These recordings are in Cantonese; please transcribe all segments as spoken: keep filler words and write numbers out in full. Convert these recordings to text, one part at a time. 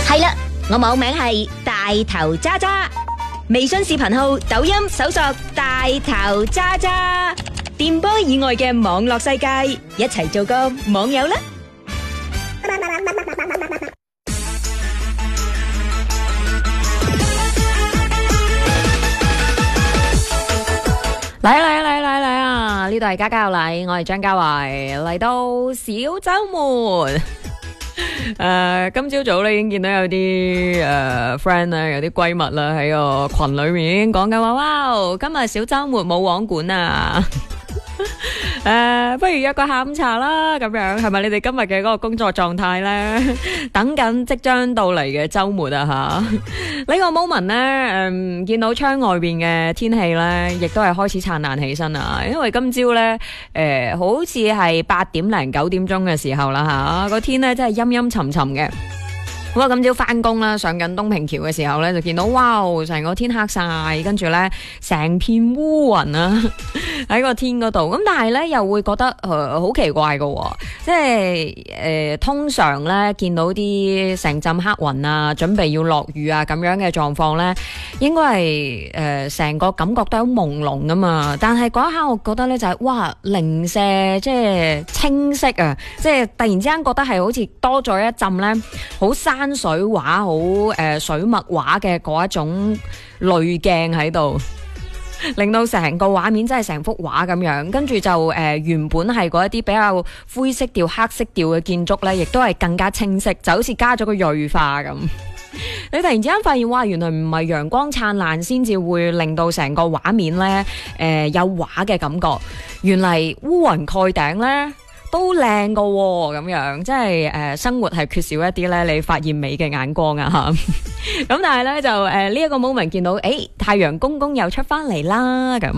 係啦，我網名係大頭渣渣，微信視頻號、抖音搜索大頭渣渣，電波以外嘅網絡世界，一齊做個網友啦！ 嚟嚟嚟嚟嚟啊！呢度係家家有禮，我係張家慧，嚟到小周末。誒、呃，今朝早咧已經見到有啲誒 friend 咧，有啲閨蜜啦喺個群裏面已經講緊話，哇！今日小周末冇網管啊！誒、呃，不如約個下午茶啦，咁樣係咪你哋今日嘅嗰個工作狀態呢？等緊即將到嚟嘅周末啊吓！呢個 moment 呢，誒、嗯，見到窗外邊嘅天氣呢，亦都係開始燦爛起身啊！因為今朝呢，誒、呃，好似係八點零九點鐘嘅時候啦吓，個天呢真係陰陰沉沉嘅。咁啊，今朝翻工啦，上緊東平橋嘅時候咧，就見到哇，成個天黑晒，跟住咧成片烏雲啊喺個天嗰度。咁但係咧又會覺得誒好、呃、奇怪噶、哦，即係誒、呃、通常咧見到啲成陣黑雲啊，準備要落雨啊咁樣嘅狀況咧，應該係誒成個感覺都好朦朧噶嘛。但係嗰一刻我覺得咧就係、是、哇零舍即係清晰啊，即係突然之間覺得係好似多咗一陣咧好山水畫好誒水墨畫嘅嗰一種濾鏡喺度，令到成個畫面真係成幅畫咁樣。跟住就誒、呃、原本係嗰一啲比較灰色調黑色調嘅建築咧，亦都係更加清晰，就好似加咗個銳化咁。你突然之間發現哇，原來唔係陽光燦爛先至會令到成個畫面咧誒、呃、有畫嘅感覺，原嚟烏雲蓋頂咧都靚噶喎，咁樣即係誒、呃，生活係缺少一啲咧，你發現美嘅眼光啊吓。咁但係咧就誒呢一個 moment 見到，誒、欸、太陽公公又出翻嚟啦，咁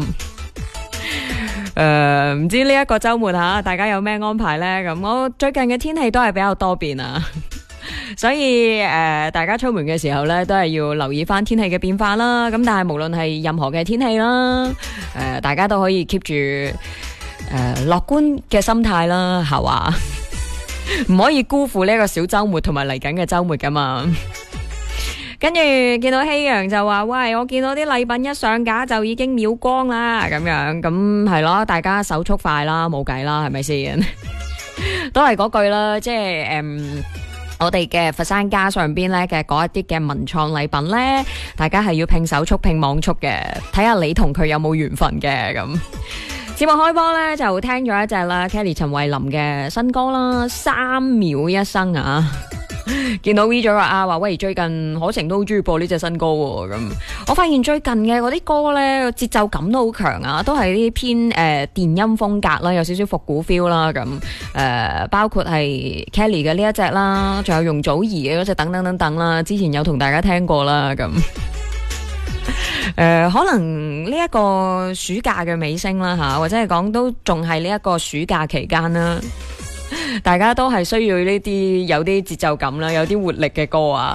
誒唔知呢一個周末吓，大家有咩安排咧？咁我最近嘅天氣都係比較多變啊，所以誒、呃、大家出門嘅時候咧，都係要留意翻天氣嘅變化啦。咁但係無論係任何嘅天氣啦，誒、呃、大家都可以 keep 住。誒，樂觀嘅心態啦，係話唔可以辜負呢一個小周末同埋嚟緊嘅周末噶嘛。跟住見到希陽就話，喂，我見到啲禮品一上架就已經秒光啦，咁樣咁係咯，大家手速快啦，冇計啦，係咪先？都係嗰句啦，即係誒、嗯，我哋嘅佛山家上邊咧嘅嗰一啲嘅文創禮品咧，大家係要拼手速、拼網速嘅，睇下你同佢有冇緣分嘅咁。節目開波咧就聽咗一隻啦 Kelly 陳慧琳嘅新歌啦，三秒一生啊。見到 V 咗啊話喂，最近可晴都好中意播呢隻新歌喎，咁我發現最近嘅嗰啲歌咧節奏感都好強啊，都係啲偏誒、呃、電音風格啦，有少少復古 feel 啦，咁誒、呃、包括係 Kelly 嘅呢一隻啦，仲有容祖兒嘅嗰隻等等等等啦，之前有同大家聽過啦，咁。誒、呃，可能呢一個暑假嘅尾聲啦吓，或者係講都仲係呢一個暑假期間啦，大家都係需要呢啲有啲節奏感啦，有啲活力嘅歌啊。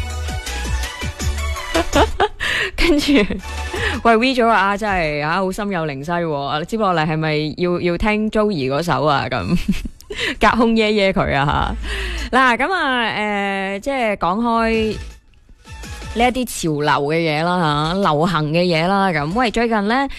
跟住喂 V 咗啊，真係啊好心有靈犀，啊，接落嚟係咪要要聽 Joey 嗰首啊？咁隔空耶耶佢啊吓嗱，咁啊誒，即係講開。呢一啲潮流嘅嘢啦吓，流行嘅嘢啦咁。喂，最近咧